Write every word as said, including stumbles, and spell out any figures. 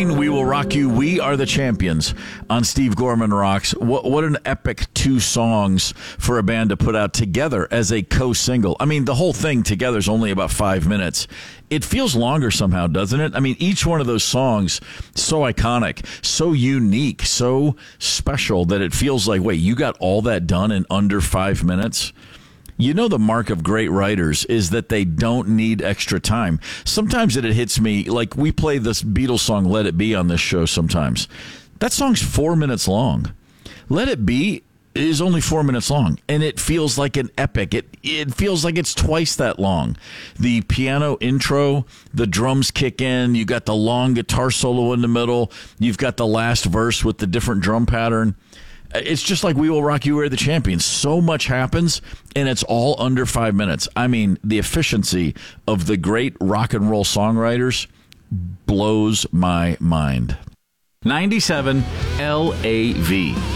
morning. We will rock you. We are the champions on Steve Gorman Rocks. What, what an epic two songs for a band to put out together as a co-single. I mean, the whole thing together is only about five minutes. It feels longer somehow, doesn't it? I mean, each one of those songs, so iconic, so unique, so special that it feels like, wait, you got all that done in under five minutes? You know, the mark of great writers is that they don't need extra time. Sometimes it hits me, like we play this Beatles song, Let It Be, on this show sometimes. That song's four minutes long. Let It Be is only four minutes long, and it feels like an epic. It it feels like it's twice that long. The piano intro, the drums kick in, you got the long guitar solo in the middle, you've got the last verse with the different drum pattern. It's just like We Will Rock You, We're the Champions. So much happens, and it's all under five minutes. I mean, the efficiency of the great rock and roll songwriters blows my mind. ninety-seven L A V